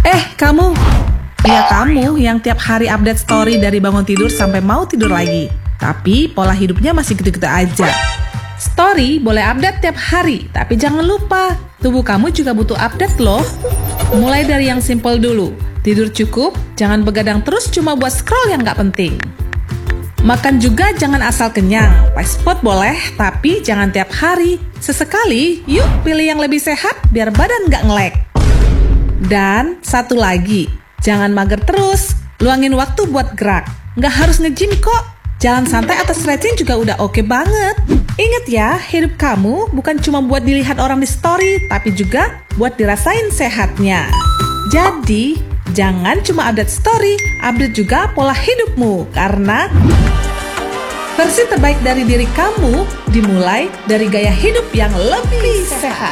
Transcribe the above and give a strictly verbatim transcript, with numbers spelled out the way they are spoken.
Eh, kamu! Ya kamu yang tiap hari update story dari bangun tidur sampai mau tidur lagi. Tapi pola hidupnya masih gitu-gitu aja. Story boleh update tiap hari, tapi jangan lupa, tubuh kamu juga butuh update loh. Mulai dari yang simple dulu. Tidur cukup, jangan begadang terus cuma buat scroll yang nggak penting. Makan juga jangan asal kenyang. Fast food boleh, tapi jangan tiap hari. Sesekali, yuk pilih yang lebih sehat biar badan nggak ngelek. Dan satu lagi, jangan mager terus. Luangin waktu buat gerak. Nggak harus nge-gym kok. Jalan santai atau stretching juga udah oke banget. Ingat ya, hidup kamu bukan cuma buat dilihat orang di story, tapi juga buat dirasain sehatnya. Jadi, jangan cuma update story, update juga pola hidupmu. Karena versi terbaik dari diri kamu dimulai dari gaya hidup yang lebih sehat.